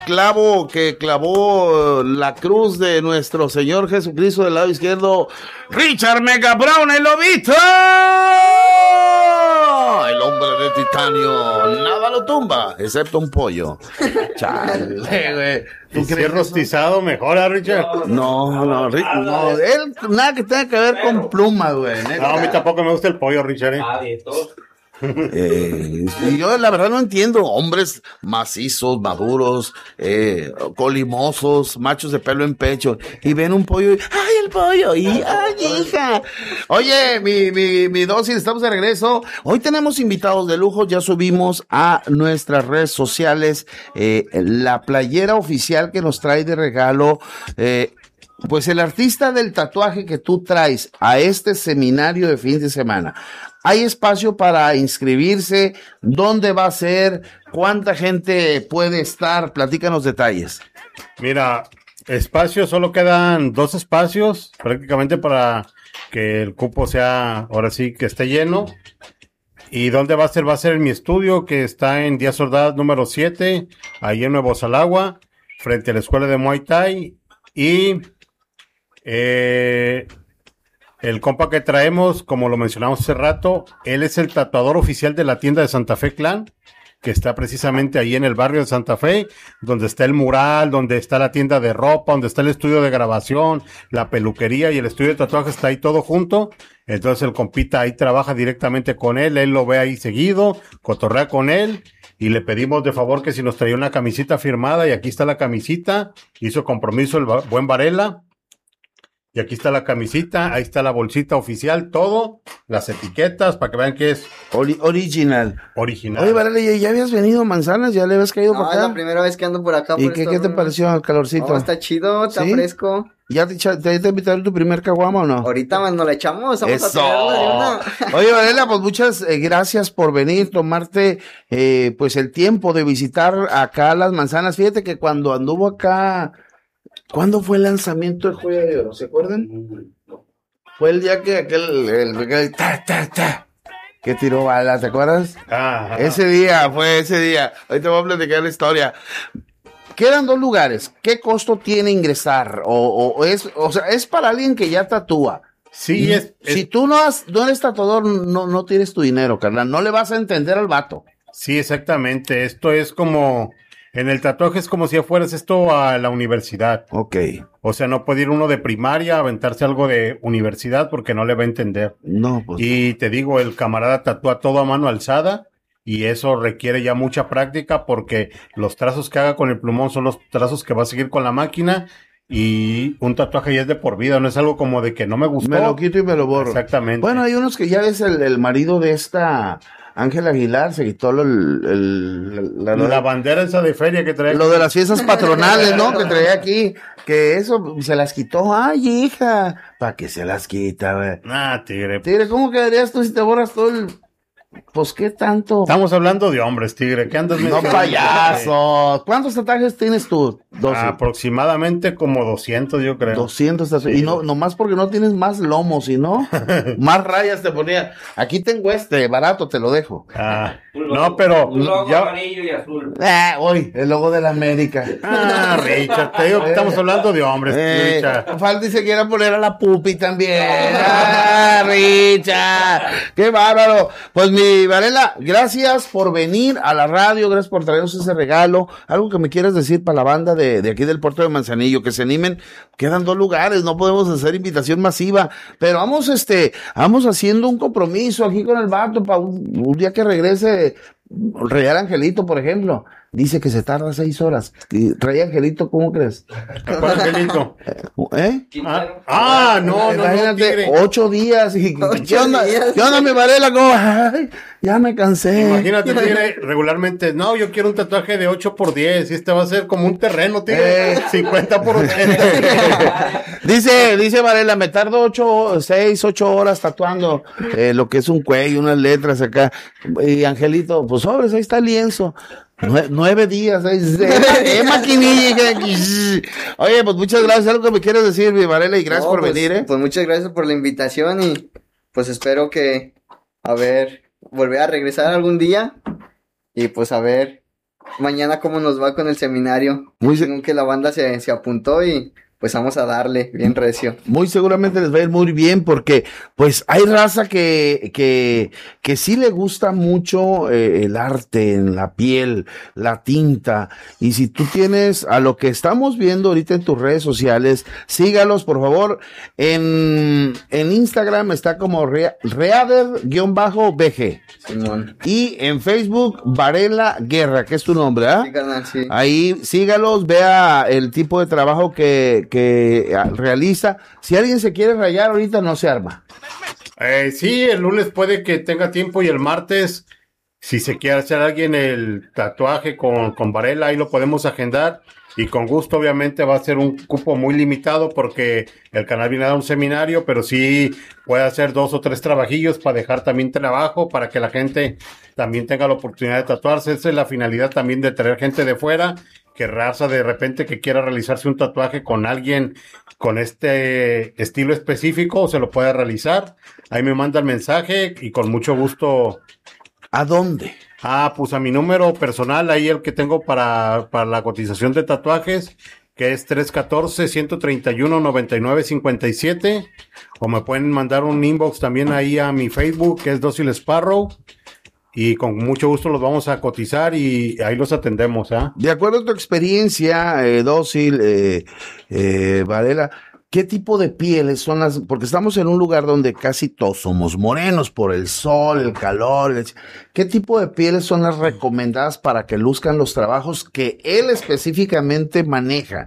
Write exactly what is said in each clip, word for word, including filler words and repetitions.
clavo que clavó la cruz de nuestro Señor Jesucristo del lado izquierdo, Richard Mega Brown, el lobito. El hombre de titanio, nada lo tumba, excepto un pollo. Chale, güey. ¿Tú crees rostizado mejor, ¿eh, Richard? No, no, no, él nada que tenga que ver con plumas, güey. No, a mí tampoco me gusta el pollo, Richard. ¿eh? Ah, de todo. Eh, y yo la verdad no entiendo, hombres macizos, maduros, eh, colimosos, machos de pelo en pecho, y ven un pollo y, ¡ay, el pollo! Y, ¡ay, hija! Oye, mi, mi, mi dosis, estamos de regreso. Hoy tenemos invitados de lujo, ya subimos a nuestras redes sociales eh, la playera oficial que nos trae de regalo, eh, pues el artista del tatuaje que tú traes a este seminario de fin de semana. ¿Hay espacio para inscribirse? ¿Dónde va a ser? ¿Cuánta gente puede estar? Platícanos detalles. Mira, espacio, solo quedan dos espacios prácticamente para que el cupo sea, ahora sí, que esté lleno. ¿Y dónde va a ser? Va a ser en mi estudio, que está en Díaz Ordaz número siete, ahí en Nuevo Salagua, frente a la escuela de Muay Thai. Y eh, el compa que traemos, como lo mencionamos hace rato, él es el tatuador oficial de la tienda de Santa Fe Clan, que está precisamente ahí en el barrio de Santa Fe, donde está el mural, donde está la tienda de ropa, donde está el estudio de grabación, la peluquería y el estudio de tatuaje, está ahí todo junto. Entonces el compita ahí trabaja directamente con él, él lo ve ahí seguido, cotorrea con él, y le pedimos de favor que si nos traía una camisita firmada, y aquí está la camisita, hizo compromiso el buen Varela. Y aquí está la camisita, ahí está la bolsita oficial, todo, las etiquetas, para que vean que es Ori- original. original. Oye, Varela, ¿ya, ya habías venido a Manzanas? ¿Ya le habías caído No, por es acá? la primera vez que ando por acá. ¿Y por qué, estos qué te rumbos. pareció el calorcito? No, está chido, está ¿Sí? fresco. ¿Ya te, echa- te, te invitaron tu primer caguama o no? Ahorita más nos la echamos, vamos Eso. a tirarla de una. Oye, Varela, pues muchas eh, gracias por venir, tomarte eh, pues el tiempo de visitar acá las Manzanas. Fíjate que cuando anduvo acá, ¿cuándo fue el lanzamiento de Joya de Oro? ¿Se acuerdan? Fue el día que aquel, el, el- ta, ta, ta, que tiró balas, ¿te acuerdas? Ajá. Ese día, fue ese día. Ahorita voy a platicar la historia. Quedan dos lugares. ¿Qué costo tiene ingresar? O, o, o es, o sea, es para alguien que ya tatúa. Sí, es, es- Si tú no, has, no eres tatuador, no, no tienes tu dinero, carnal. No le vas a entender al vato. sí, exactamente. Esto es como, en el tatuaje es como si fueras esto a la universidad. Ok. O sea, no puede ir uno de primaria a aventarse algo de universidad porque no le va a entender. No, pues. Y te digo, el camarada tatúa todo a mano alzada y eso requiere ya mucha práctica porque los trazos que haga con el plumón son los trazos que va a seguir con la máquina y un tatuaje ya es de por vida, no es algo como de que no me gustó. Me lo quito y me lo borro. Exactamente. Bueno, hay unos que ya ves el, el marido de esta Ángel Aguilar, se quitó lo, el, el- la, la bandera esa de feria que trae. lo de las fiestas patronales, ¿no? Que traía aquí, que eso se las quitó. Ay, hija, ¿para qué se las quita, güey? Ah, tigre. Tigre, ¿cómo quedarías tú si te borras todo el... Pues, ¿qué tanto? Estamos hablando de hombres, tigre. ¿Qué andas No, mencionando? payaso. ¿Cuántos tatuajes tienes tú? Doce. Aproximadamente como doscientos, yo creo. doscientos tatuajes. Y no, nomás porque no tienes más lomos, sino más rayas te ponía. Aquí tengo este, barato, te lo dejo. Ah, Un logo- no, pero un logo ya. amarillo y azul. Ah, hoy, el logo de la América. Ah, Richard, te digo que estamos hablando de hombres, Eh, Richard. falta y se quiera poner a la pupi también. Ah, Richard. Qué bárbaro. Pues mi Varela, gracias por venir a la radio, gracias por traernos ese regalo. Algo que me quieras decir para la banda de, de aquí del puerto de Manzanillo, que se animen. Quedan dos lugares, no podemos hacer invitación masiva, pero vamos, este, vamos haciendo un compromiso aquí con el vato para un, un día que regrese. Real Angelito, por ejemplo, dice que se tarda seis horas. Y Rey Angelito, ¿cómo crees? ¿Cuál Angelito? ¿Eh? Ah, ah, no, no, no, Imagínate, tigre. ocho días y Ocho ¿qué onda? días. ¿Qué onda, mi Varela? ¿Cómo? Ay, ya me cansé. Imagínate, tigre, regularmente, no, yo quiero un tatuaje de ocho por diez y este va a ser como un terreno, tigre, Eh. cincuenta por ochenta. Dice, dice Varela, me tardo ocho, seis, ocho horas tatuando eh, lo que es un cuello, unas letras acá. Y Angelito, pues sobres, ahí está el lienzo. Nue- nueve días, ahí dice, eh, eh, maquinilla. Oye, pues muchas gracias. ¿Algo que me quieres decir, mi Varela? Y gracias No, por pues, venir, ¿eh? Pues muchas gracias por la invitación y pues espero que, a ver, volver a regresar algún día y pues a ver mañana cómo nos va con el seminario. Muy se- Según que la banda se, se apuntó y pues vamos a darle bien recio. Muy seguramente les va a ir muy bien porque pues hay raza que, que, que sí le gusta mucho eh, el arte en la piel, la tinta. Y si tú tienes a lo que estamos viendo ahorita en tus redes sociales, sígalos por favor. En, en Instagram está como Rea- Reader-B G Simón. y en Facebook Varela Guerra, que es tu nombre, ¿ah? Sí, carnal, sí. Ahí sígalos, vea el tipo de trabajo que, que ah, realiza. Si alguien se quiere rayar ahorita no se arma. Eh, sí, el lunes puede que tenga tiempo y el martes, si se quiere hacer alguien el tatuaje con, con Varela, ahí lo podemos agendar y con gusto obviamente va a ser un cupo muy limitado porque el canal viene a dar un seminario, pero sí puede hacer dos o tres trabajillos para dejar también trabajo, para que la gente también tenga la oportunidad de tatuarse. Esa es la finalidad también de traer gente de fuera, que raza de repente que quiera realizarse un tatuaje con alguien con este estilo específico, se lo puede realizar. Ahí me manda el mensaje y con mucho gusto. ¿A dónde? Ah, pues a mi número personal, ahí el que tengo para, para la cotización de tatuajes, que es tres uno cuatro, uno tres uno, nueve nueve cinco siete, o me pueden mandar un inbox también ahí a mi Facebook, que es Dócil Sparrow, y con mucho gusto los vamos a cotizar y ahí los atendemos, ¿ah? De acuerdo a tu experiencia, eh, Dócil, eh, eh, Varela, ¿qué tipo de pieles son las? Porque estamos en un lugar donde casi todos somos morenos por el sol, el calor. el- ¿Qué tipo de pieles son las recomendadas para que luzcan los trabajos que él específicamente maneja?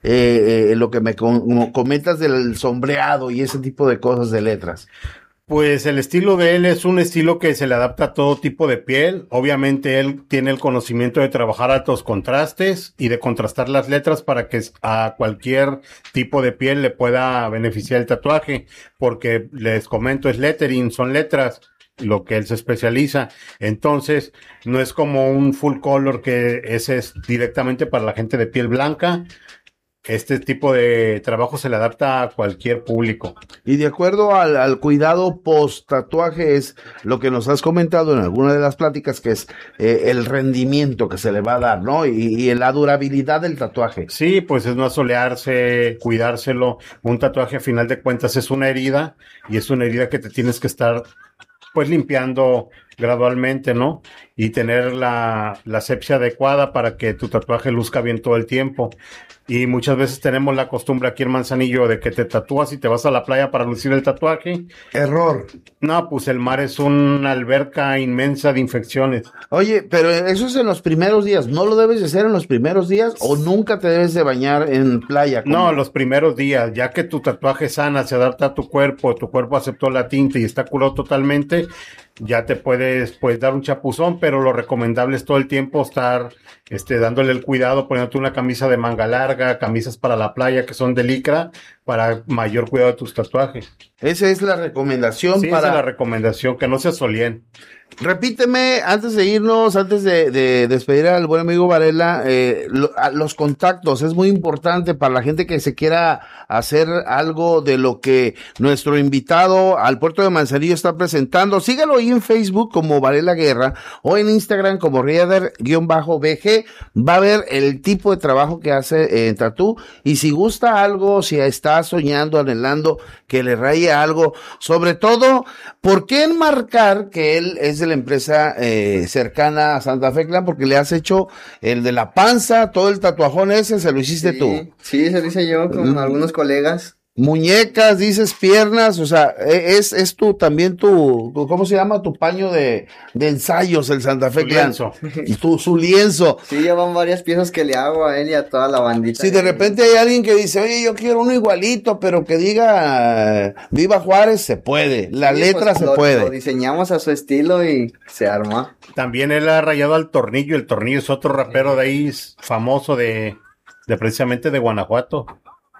Eh, eh, lo que me com- comentas del sombreado y ese tipo de cosas de letras. Pues el estilo de él es un estilo que se le adapta a todo tipo de piel. Obviamente él tiene el conocimiento de trabajar altos contrastes y de contrastar las letras para que a cualquier tipo de piel le pueda beneficiar el tatuaje. Porque les comento, es lettering, son letras, lo que él se especializa. Entonces, no es como un full color que ese es directamente para la gente de piel blanca. Este tipo de trabajo se le adapta a cualquier público. Y de acuerdo al, al cuidado post tatuaje es lo que nos has comentado en alguna de las pláticas, que es eh, el rendimiento que se le va a dar, ¿no? Y, y la durabilidad del tatuaje. Sí, pues es no asolearse, cuidárselo. Un tatuaje a final de cuentas es una herida y es una herida que te tienes que estar pues limpiando gradualmente, ¿no? Y tener la, la asepsia adecuada para que tu tatuaje luzca bien todo el tiempo. Y muchas veces tenemos la costumbre aquí en Manzanillo de que te tatúas y te vas a la playa para lucir el tatuaje. Error. No, pues el mar es una alberca inmensa de infecciones. Oye, pero eso es en los primeros días. ¿No lo debes de hacer en los primeros días o nunca te debes de bañar en playa? como- No, los primeros días, ya que tu tatuaje sana, se adapta a tu cuerpo, tu cuerpo aceptó la tinta y está curado totalmente, ya te puedes pues dar un chapuzón, pero lo recomendable es todo el tiempo estar este dándole el cuidado, poniéndote una camisa de manga larga, camisas para la playa que son de licra, para mayor cuidado de tus tatuajes. Esa es la recomendación Sí, para... esa es la recomendación, que no se asolien. Repíteme, antes de irnos, antes de, de despedir al buen amigo Varela, eh, lo- a- los contactos, es muy importante para la gente que se quiera hacer algo de lo que nuestro invitado al puerto de Manzanillo está presentando. Sígalo ahí en Facebook como Varela Guerra o en Instagram como Reader-B G. Va a ver el tipo de trabajo que hace en Tatú, y si gusta algo, si está soñando, anhelando que le raye algo, sobre todo, ¿por qué enmarcar que él es de la empresa eh, cercana a Santa Fe Clan? Porque le has hecho el de la panza, todo el tatuajón ese, se lo hiciste Sí, tú. sí, se lo hice yo con Mm. algunos colegas. Muñecas, dices piernas, o sea, e- es, es tu, también tu, tu- ¿cómo se llama? Tu paño de, de ensayos, el Santa Fe Su Clan. lienzo. Y tu, su lienzo. Sí, ya van varias piezas que le hago a él y a toda la bandita. Si de repente hay alguien que dice, oye, yo quiero uno igualito, pero que diga eh, Viva Juárez, se puede. La Sí, letra pues, se lo, puede. Lo diseñamos a su estilo y se arma. También él ha rayado al Tornillo, el Tornillo es otro rapero de ahí famoso de, de precisamente de Guanajuato.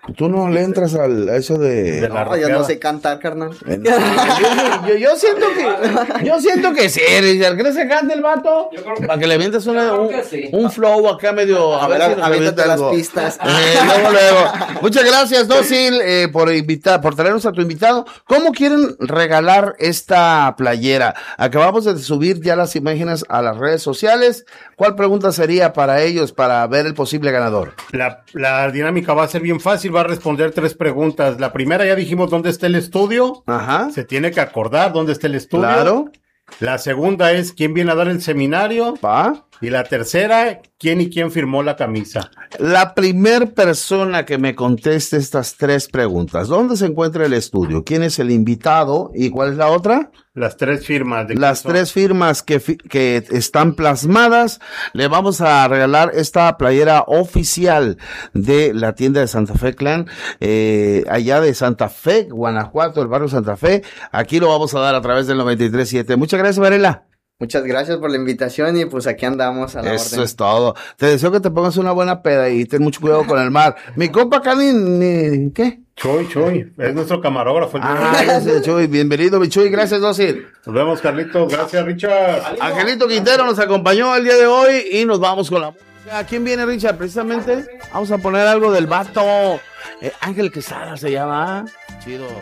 Tú no le entras al, a eso de... De la No, yo no rapeada. sé cantar, carnal. yo, yo, yo siento que yo siento que sí, Richard. ¿Crees que cante el vato? Yo creo que- Para que le mientes una- yo creo un, que sí. un flow acá medio... A ver, si nos aviéntate avienta las algo. pistas. Eh, luego, luego. Muchas gracias, Dócil, eh, por invitar, por traernos a tu invitado. ¿Cómo quieren regalar esta playera? Acabamos de subir ya las imágenes a las redes sociales. ¿Cuál pregunta sería para ellos para ver el posible ganador? La, la dinámica va a ser bien fácil, va a responder tres preguntas. La primera ya dijimos dónde está el estudio. Ajá. Se tiene que acordar dónde está el estudio. Claro. La segunda es quién viene a dar el seminario. ¿Va? Y la tercera, quién y quién firmó la camisa. La primer persona que me conteste estas tres preguntas, ¿dónde se encuentra el estudio? ¿Quién es el invitado? ¿Y cuál es la otra? Las tres firmas. De Las quién son. tres firmas que, fi- que están plasmadas, le vamos a regalar esta playera oficial de la tienda de Santa Fe Clan, eh, allá de Santa Fe, Guanajuato, el barrio Santa Fe. Aquí lo vamos a dar a través del noventa y tres punto siete. Muchas gracias, Varela. Muchas gracias por la invitación y pues aquí andamos a la Eso orden. es todo. Te deseo que te pongas una buena peda y ten mucho cuidado con el mar. Mi compa acá ni, ni- ¿qué? Chuy, Chuy, es nuestro camarógrafo. el día de hoy. Ah, ese Chuy, bienvenido, mi Chuy, gracias, Dócil. Nos vemos, Carlitos. Gracias, Richard. Angelito Quintero nos acompañó el día de hoy y nos vamos con la música. ¿A quién viene, Richard? Precisamente vamos a poner algo del vato. Eh, Ángel Quesada se llama. Chido.